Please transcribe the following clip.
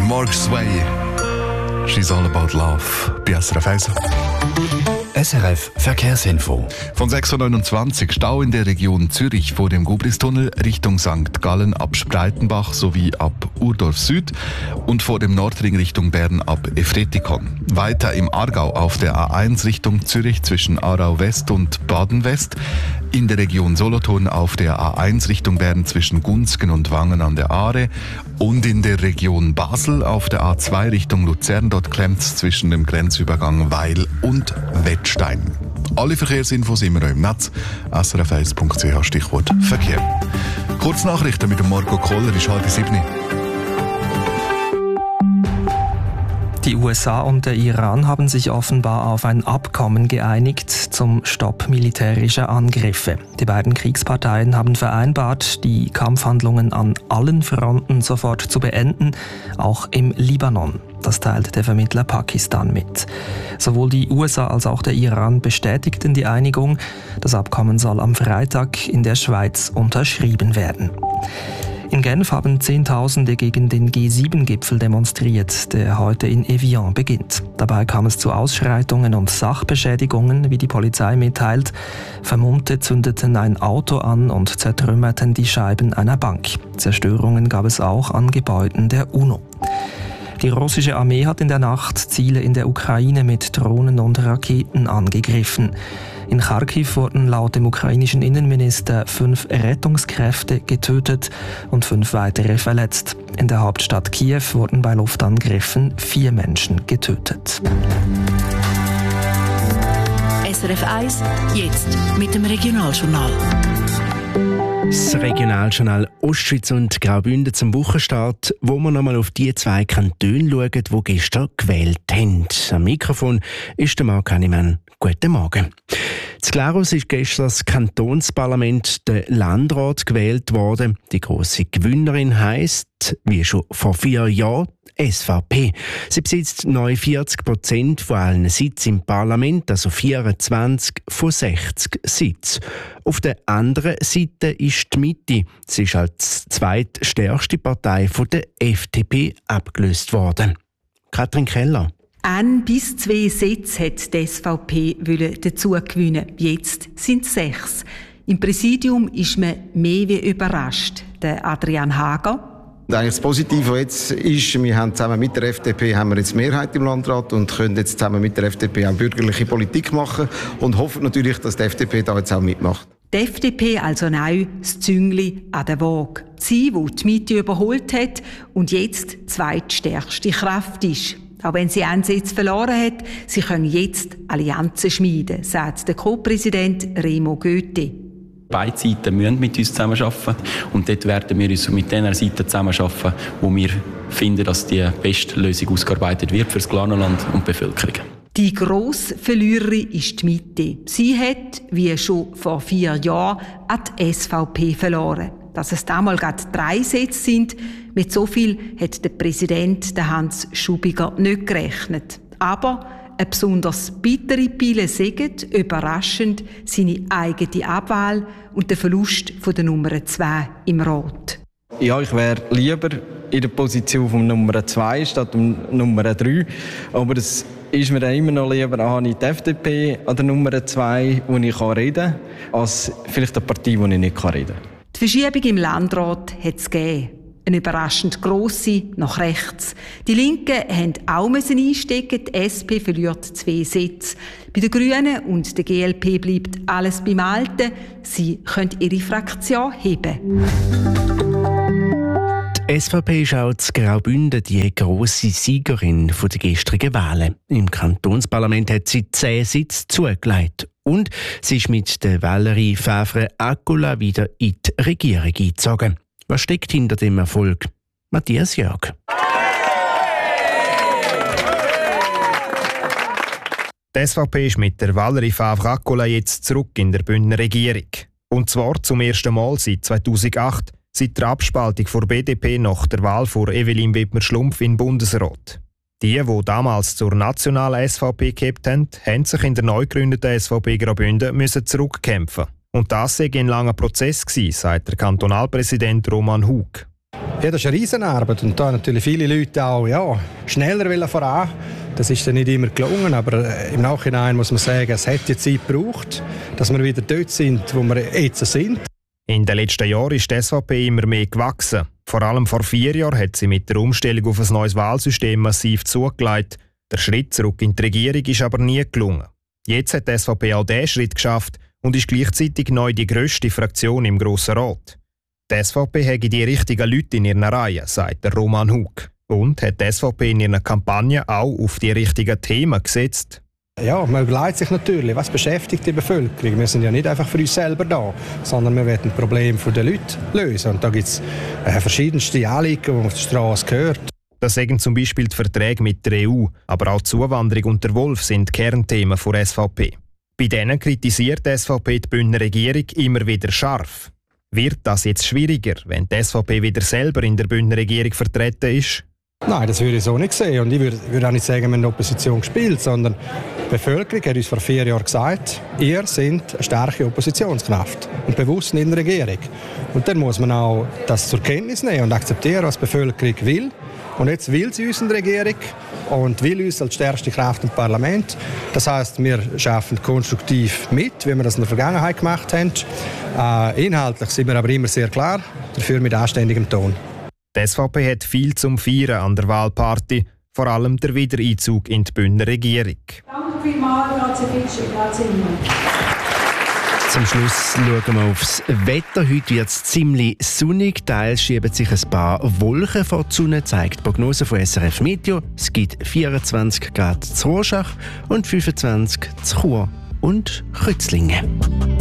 Mark Sway. She's all about love. Bei SRF 1. SRF Verkehrsinfo. Von 629 Stau in der Region Zürich vor dem Gubristunnel Richtung St. Gallen ab Spreitenbach sowie ab Urdorf Süd und vor dem Nordring Richtung Bern ab Efretikon. Weiter im Aargau auf der A1 Richtung Zürich zwischen Aarau West und Baden West. In der Region Solothurn auf der A1 Richtung Bern zwischen Gunzgen und Wangen an der Aare. Und in der Region Basel auf der A2 Richtung Luzern. Dort klemmt es zwischen dem Grenzübergang Weil und Wettstein. Alle Verkehrsinfos immer im Netz. srf1.ch Stichwort Verkehr. Kurznachrichten mit dem Marco Koller ist 6:30. Die USA und der Iran haben sich offenbar auf ein Abkommen geeinigt zum Stopp militärischer Angriffe. Die beiden Kriegsparteien haben vereinbart, die Kampfhandlungen an allen Fronten sofort zu beenden, auch im Libanon. Das teilt der Vermittler Pakistan mit. Sowohl die USA als auch der Iran bestätigten die Einigung. Das Abkommen soll am Freitag in der Schweiz unterschrieben werden. In Genf haben Zehntausende gegen den G7-Gipfel demonstriert, der heute in Evian beginnt. Dabei kam es zu Ausschreitungen und Sachbeschädigungen, wie die Polizei mitteilt. Vermummte zündeten ein Auto an und zertrümmerten die Scheiben einer Bank. Zerstörungen gab es auch an Gebäuden der UNO. Die russische Armee hat in der Nacht Ziele in der Ukraine mit Drohnen und Raketen angegriffen. In Kharkiv wurden laut dem ukrainischen Innenminister 5 Rettungskräfte getötet und 5 weitere verletzt. In der Hauptstadt Kiew wurden bei Luftangriffen 4 Menschen getötet. SRF 1, jetzt mit dem Regionaljournal. Das Regionaljournal Ostschweiz und Graubünden zum Wochenstart, wo wir nochmal auf die 2 Kantone schauen, die gestern gewählt haben. Am Mikrofon ist der Marc Hannemann. Guten Morgen. In Glarus ist gestern das Kantonsparlament der Landrat gewählt worden. Die grosse Gewinnerin heisst, wie schon vor 4 Jahren, SVP. Sie besitzt 49% von allen Sitzen im Parlament, also 24 von 60 Sitzen. Auf der anderen Seite ist die Mitte. Sie ist als zweitstärkste Partei von der FDP abgelöst worden. Katrin Keller. 1 bis 2 Sitze hat die SVP dazu gewinnen. Jetzt sind es 6. Im Präsidium ist man mehr wie überrascht. Der Adrian Hager. Eigentlich das Positive jetzt ist, wir haben zusammen mit der FDP haben wir jetzt Mehrheit im Landrat und können jetzt zusammen mit der FDP auch bürgerliche Politik machen und hoffen natürlich, dass die FDP da jetzt auch mitmacht. Die FDP also neu das Züngli an der Waage. Sie, die die Mitte überholt hat und jetzt die zweitstärkste Kraft ist. Auch wenn sie einen Sitz verloren hat, sie können jetzt Allianzen schmieden, sagt der Co-Präsident Remo Goethe. Beide Seiten müssen mit uns zusammenarbeiten und dort werden wir uns mit den Seiten zusammenarbeiten, wo wir finden, dass die beste Lösung ausgearbeitet wird für das Glarnerland und die Bevölkerung. Die grosse Verliererin ist die Mitte. Sie hat, wie schon vor 4 Jahren, an die SVP verloren. Dass es damals gerade 3 Sitze sind, mit so viel hat der Präsident, der Hans Schubiger, nicht gerechnet. Aber eine besonders bittere Pille sagt, überraschend, seine eigene Abwahl und der Verlust von der Nummer 2 im Rat. Ja, ich wäre lieber in der Position von Nummer 2 statt Nummer 3. Aber das ist mir dann immer noch lieber, habe ich die FDP an der Nummer 2, wo ich reden kann, als vielleicht eine Partei, wo ich nicht reden kann. Die Verschiebung im Landrat hat es gegeben. Eine überraschend grosse nach rechts. Die Linken mussten auch einstecken. Die SP verliert 2 Sitze. Bei den Grünen und der GLP bleibt alles beim Alten. Sie können ihre Fraktion heben. Die SVP ist auch in Graubünden die grosse Siegerin der gestrigen Wahlen. Im Kantonsparlament hat sie 10 Sitze zugelegt. Und sie ist mit der Valerie Favre-Akula wieder in die Regierung eingezogen. Was steckt hinter dem Erfolg? Matthias Jörg. Die SVP ist mit der Valerie Favre-Akula jetzt zurück in der Bündner Regierung. Und zwar zum ersten Mal seit 2008, seit der Abspaltung der BDP nach der Wahl von Evelyn Wittmer-Schlumpf in den Bundesrat. Die damals zur nationalen SVP gehabt haben, haben sich in der neu gegründeten SVP Graubünden zurückkämpfen. Und das sei ein langer Prozess gewesen, sagt der Kantonalpräsident Roman Hug. Ja, das ist eine Riesenarbeit und da natürlich viele Leute auch schneller voran. Das ist dann nicht immer gelungen, aber im Nachhinein muss man sagen, es hat die Zeit gebraucht, dass wir wieder dort sind, wo wir jetzt sind. In den letzten Jahren ist die SVP immer mehr gewachsen. Vor allem vor 4 Jahren hat sie mit der Umstellung auf ein neues Wahlsystem massiv zugelegt. Der Schritt zurück in die Regierung ist aber nie gelungen. Jetzt hat die SVP auch diesen Schritt geschafft und ist gleichzeitig neu die grösste Fraktion im Grossen Rat. Die SVP hat die richtigen Leute in ihren Reihen, sagt der Roman Hug. Und hat die SVP in ihrer Kampagne auch auf die richtigen Themen gesetzt. Ja, man überlegt sich natürlich, was beschäftigt die Bevölkerung. Wir sind ja nicht einfach für uns selber da, sondern wir wollen ein Problem der Leute lösen. Und da gibt es verschiedenste Anliegen, die man auf der Straße hört. Das sind zum Beispiel die Verträge mit der EU, aber auch die Zuwanderung und der Wolf sind Kernthemen der SVP. Bei denen kritisiert die SVP die Bündner Regierung immer wieder scharf. Wird das jetzt schwieriger, wenn die SVP wieder selber in der Bündner Regierung vertreten ist? Nein, das würde ich so nicht sehen. Und ich würde auch nicht sagen, wir haben in der Opposition gespielt, sondern die Bevölkerung hat uns vor 4 Jahren gesagt, ihr seid eine starke Oppositionskraft und bewusst in der Regierung. Und dann muss man auch das zur Kenntnis nehmen und akzeptieren, was die Bevölkerung will. Und jetzt will sie uns in der Regierung und will uns als stärkste Kraft im Parlament. Das heisst, wir arbeiten konstruktiv mit, wie wir das in der Vergangenheit gemacht haben. Inhaltlich sind wir aber immer sehr klar, dafür mit anständigem Ton. Die SVP hat viel zum Feiern an der Wahlparty, vor allem der Wiedereinzug in die Bündner Regierung. Danke vielmals, grazie Fischer, grazie Ihnen. Zum Schluss schauen wir aufs Wetter. Heute wird es ziemlich sonnig. Teils schieben sich ein paar Wolken vor die Sonne, zeigt die Prognose von SRF Meteo. Es gibt 24 Grad zu Rorschach und 25 zu Chur und Rützlingen.